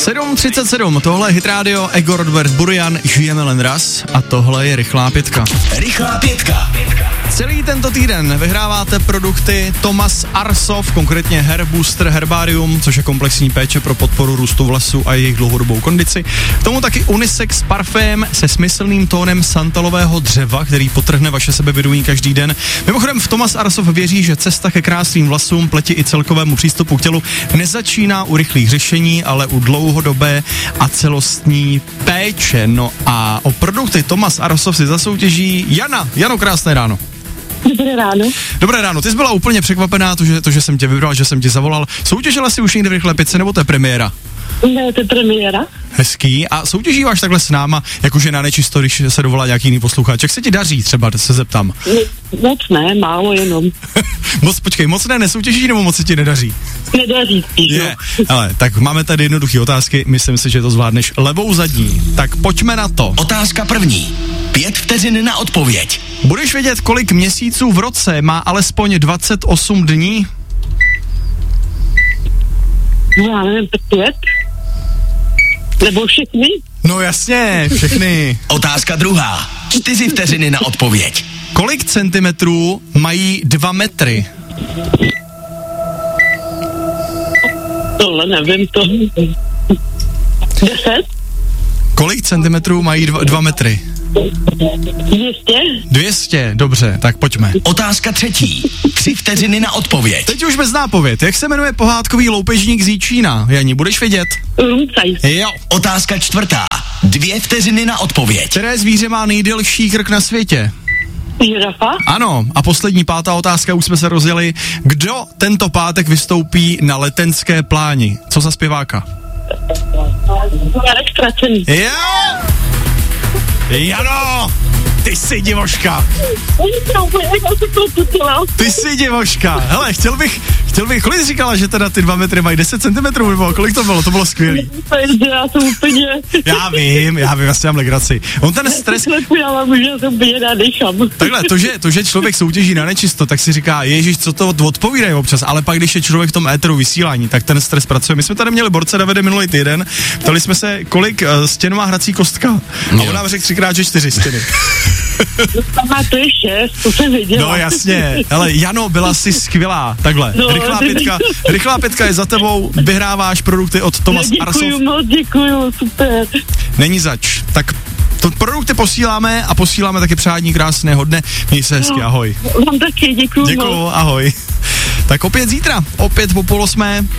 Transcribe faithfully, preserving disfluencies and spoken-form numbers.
sedm třicet sedm, tohle je Hit Radio, Ego Rodbert Burian, žijeme len raz a tohle je Rychlá pětka. Rychlá pětka. Celý tento týden vyhráváte produkty Thomas Arsov, konkrétně Hair Booster Herbarium, což je komplexní péče pro podporu růstu vlasů a jejich dlouhodobou kondici. K tomu taky unisex parfém se smyslným tónem santalového dřeva, který potrhne vaše sebevědomí každý den. Mimochodem v Thomas Arsov věří, že cesta ke krásným vlasům, pleti i celkovému přístupu k tělu nezačíná u rychlých řešení, ale u dlouhodobé a celostní péče. No a o produkty Thomas Arsov si zasoutěží Jana. Jano, krásné ráno. Dobré ráno. Dobré ráno, ty jsi byla úplně překvapená, to že, to, že jsem tě vybral, že jsem tě zavolal. Soutěžila jsi už někdy v Rychlé pětce, nebo to je premiéra? Ne, to je premiéra. Hezký. A soutěžíváš takhle s náma, jakože na nečisto, když se dovolá nějaký jiný posluchač. Jak se ti daří třeba, se zeptám? Moc ne, málo jenom. moc, počkej, moc ne, nesoutěží, nebo moc se ti nedaří? Nedaří spíš, Je, yeah. Ale tak máme tady jednoduché otázky, myslím si, že to zvládneš levou zadní. Tak pojďme na to. Otázka první. Pět vteřin na odpověď. Budeš vědět, kolik měsíců v roce má alespoň dvacet osm dní? Já nevím, pět? Nebo všechny? No jasně, všechny. Otázka druhá. Čtyři vteřiny na odpověď. Kolik centimetrů mají dva metry? Tohle nevím, to... Deset? Kolik centimetrů mají dva, dva metry? Dvě stě? dvě stě, dobře, tak pojďme. Otázka třetí. Tři vteřiny na odpověď. Teď už bez nápověd. Jak se jmenuje pohádkový loupežník z Jíčína? Jani, budeš vědět? Rumcaj. Jo. Otázka čtvrtá. Dvě vteřiny na odpověď. Které zvíře má nejdelší krk na světě? Žirafa? Ano, a poslední pátá otázka, už jsme se rozjeli. Kdo tento pátek vystoupí na Letenské pláni? Co za zpěváka? Marek Ztracený. Jo! Jano! Ty jsi divoška! Ty jsi divoška! Hele, chtěl bych, chtěl bych, kolik jsi říkala, že teda ty dva metry mají deset centimetrů, nebo kolik to bylo? To bylo skvělý. Já jsem úplně... Já vím, já vím, já si mám legraci. On ten stres... Já mám už, já jsem úplně nadechám. Takhle, to že, to, že člověk soutěží na nečisto, tak si říká, ježiš, co to odpovídají občas, ale pak, když je člověk v tom éteru vysílání, tak ten stres pracuje. My jsme tady měli borce Davide minulý týden, ptali jsme se, kolik uh, stěn má hrací kostka. A on nám řekl třikrát, že čtyři stěny. Má to je šest, to jsem viděla. No jasně, ale Jano, byla jsi skvělá. Takhle, no, rychlá pětka, rychlá pětka je za tebou, vyhráváš produkty od Thomas no, Arsov. Děkuju moc, děkuju, super. Není zač. Tak to produkty posíláme a posíláme taky přání krásného dne. Měj se hezky, ahoj. Vám taky, děkuju. Děkuju, ahoj. Tak opět zítra, opět po půl osmé.